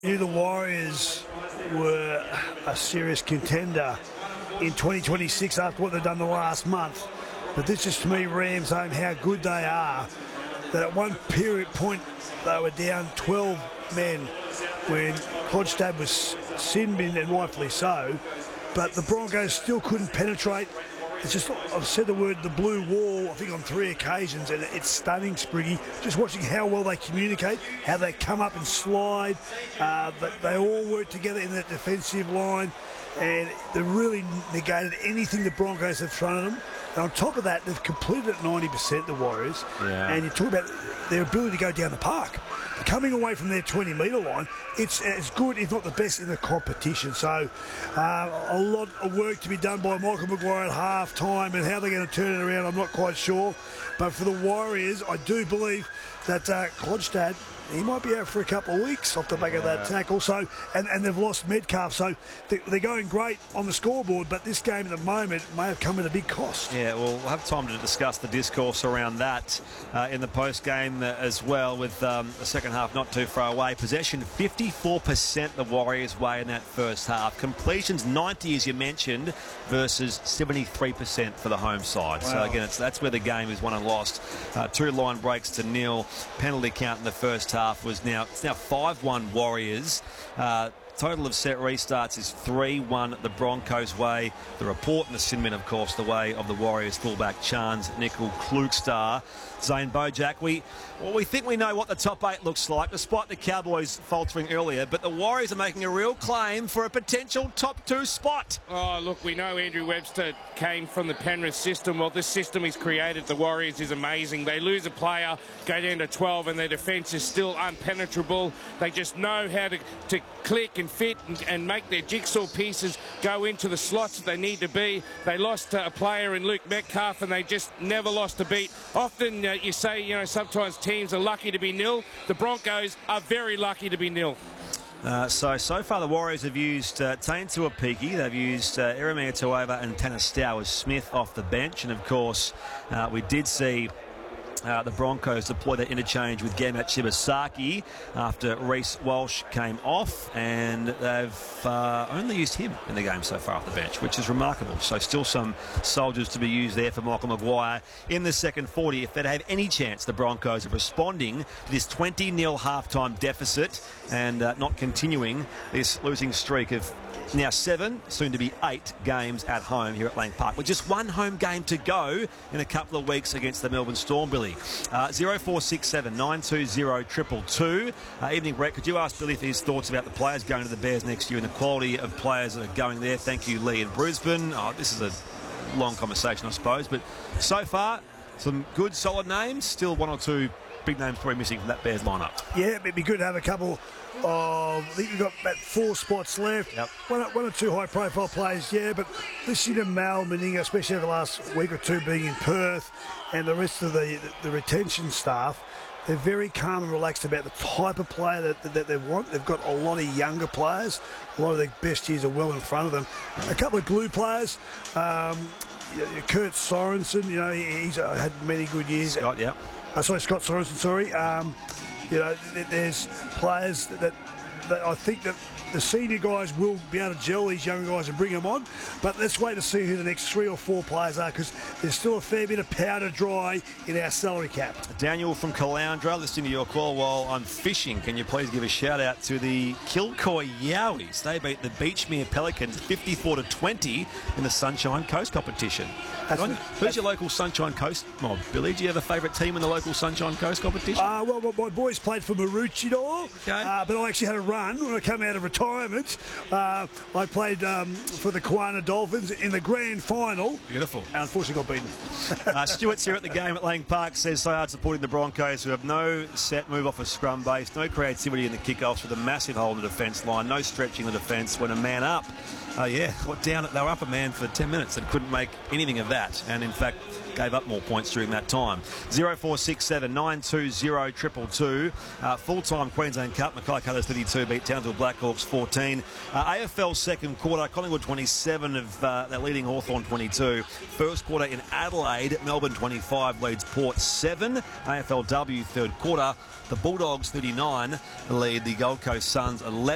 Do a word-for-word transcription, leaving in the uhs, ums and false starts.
Knew the Warriors were a serious contender in twenty twenty-six after what they've done the last month. But this is, to me, rams home how good they are. That at one period point they were down twelve men when Klodstad was sin-binned, and rightfully so. But the Broncos still couldn't penetrate. It's just, I've said the word, the blue wall, I think on three occasions, and it's stunning, Spriggy. Just watching how well they communicate, how they come up and slide. Uh, but they all work together in that defensive line, and they really negated anything the Broncos have thrown at them. And on top of that, they've completed at ninety percent, the Warriors. Yeah. And you talk about their ability to go down the park. Coming away from their twenty metre line, it's as good, if not the best, in the competition. So uh, a lot of work to be done by Michael Maguire at half time, and how they're going to turn it around, I'm not quite sure. But for the Warriors, I do believe that uh, Klodstad, he might be out for a couple of weeks off the back yeah. of that tackle. So, and, and they've lost Metcalf, so they're going great on the scoreboard, but this game at the moment may have come at a big cost. Yeah, well, we'll have time to discuss the discourse around that uh, in the post-game uh, as well, with um, the second half not too far away. Possession, fifty-four percent the Warriors' way in that first half. Completions, ninety, as you mentioned, versus seventy-three percent for the home side. Wow. So, again, it's, that's where the game is won and lost. Uh, two line breaks to nil. Penalty count in the first half was now, it's now five one Warriors. Uh, total of set restarts is three one the Broncos' way. The report and the Sinman, of course, the way of the Warriors fullback Chance Nicoll-Klokstad. Zane Bojack, we well, we think we know what the top eight looks like, despite the Cowboys faltering earlier, but the Warriors are making a real claim for a potential top two spot. Oh, look, we know Andrew Webster came from the Penrith system. Well, this system he's created, the Warriors, is amazing. They lose a player, go down to twelve, and their defence is still unpenetrable. They just know how to, to click and fit and, and make their jigsaw pieces go into the slots that they need to be. They lost uh, a player in Luke Metcalf, and they just never lost a beat. Often uh, you say, you know, sometimes teams are lucky to be nil. The Broncos are very lucky to be nil. Uh, so, so far the Warriors have used uh, Tain Tuapiki, they've used uh, Eremia Tueva and Tanner Stowers Smith off the bench, and of course uh, we did see Uh, the Broncos deploy that interchange with Gamet Shibasaki after Reece Walsh came off, and they've uh, only used him in the game so far off the bench, which is remarkable. So still some soldiers to be used there for Michael Maguire in the second forty. If they'd have any chance, the Broncos, of responding to this twenty nil halftime deficit and uh, not continuing this losing streak of now seven, soon to be eight games at home here at Lang Park, with just one home game to go in a couple of weeks against the Melbourne Storm, Billy. Uh, zero four six seven nine two zero two two two. Uh, evening, Brett. Could you ask Billy for his thoughts about the players going to the Bears next year and the quality of players that are going there? Thank you, Lee in Brisbane. Oh, this is a long conversation, I suppose, but so far, some good, solid names. Still one or two big names probably missing from that Bears lineup. Yeah, it'd be good to have a couple of, I think we've got about four spots left. Yep. One, one or two high-profile players, yeah, but listening to Mal Meninga, especially over the last week or two being in Perth, and the rest of the, the, the retention staff, they're very calm and relaxed about the type of player that, that, that they want. They've got a lot of younger players. A lot of their best years are well in front of them. A couple of glue players. Um, Kurt Sorensen, you know, he's uh, had many good years. Scott, yeah. Uh, sorry, Scott Sorensen, sorry. Um, you know, there's players that, that, that I think that the senior guys will be able to gel these young guys and bring them on. But let's wait to see who the next three or four players are, because there's still a fair bit of powder dry in our salary cap. Daniel from Caloundra, listening to your call while I'm fishing. Can you please give a shout out to the Kilcoy Yowies? They beat the Beachmere Pelicans fifty-four to twenty in the Sunshine Coast competition. That's Who's that's your local Sunshine Coast mob, Billy? Do you have a favourite team in the local Sunshine Coast competition? Uh, well, my boys played for Maroochydore, okay. uh, but I actually had a run when I came out of retirement. Uh, I played um, for the Kiwana Dolphins in the grand final. Beautiful. And unfortunately got beaten. uh, Stewart's here at the game at Lang Park, says so hard supporting the Broncos, who have no set move off a scrum base, no creativity in the kickoffs with a massive hole in the defence line, no stretching the defence when a man up. Oh, uh, yeah, what down? They were up a man for ten minutes and couldn't make anything of that. And, in fact, gave up more points during that time. zero four six seven nine two zero two two two. Uh, full-time Queensland Cup, Mackay Cullers thirty-two beat Townsville Blackhawks fourteen. Uh, A F L second quarter, Collingwood twenty-seven of uh, their leading Hawthorn twenty-two. First quarter in Adelaide, Melbourne twenty-five leads Port seven. A F L W third quarter, the Bulldogs thirty-nine lead the Gold Coast Suns eleven.